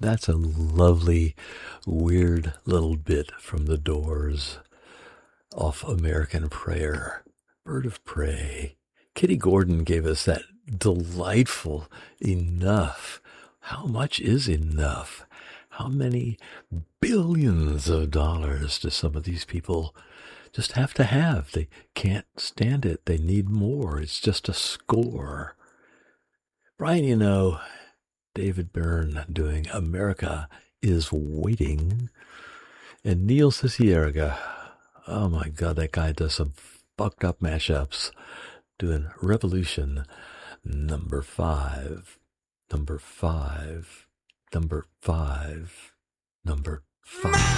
That's a lovely, weird little bit from the Doors off American Prayer. Bird of Prey. Kitty Gordon gave us that delightful Enough. How much is enough? How many billions of dollars do some of these people just have to have? They can't stand it. They need more. It's just a score. Brian, David Byrne doing America is Waiting. And Neil Cicierega, oh my God, that guy does some fucked up mashups, doing Revolution number 5, number 5, number 5, number 5.